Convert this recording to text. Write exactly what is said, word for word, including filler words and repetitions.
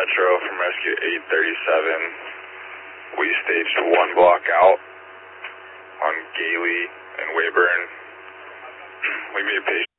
Metro from Rescue eight thirty-seven. We staged one block out on Gailey and Weyburn. We made patient